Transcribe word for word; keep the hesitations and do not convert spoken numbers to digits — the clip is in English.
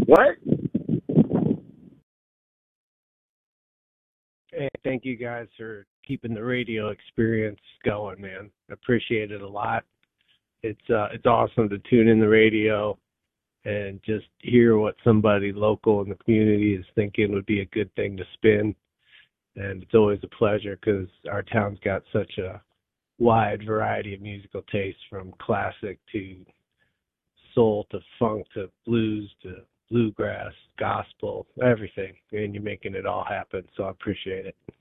What? Hey, thank you guys for keeping the radio experience going, man. I appreciate it a lot. It's uh, it's awesome to tune in the radio and just hear what somebody local in the community is thinking would be a good thing to spin. And it's always a pleasure because our town's got such a wide variety of musical tastes, from classic to soul to funk to blues to bluegrass, gospel, everything. And you're making it all happen, so I appreciate it.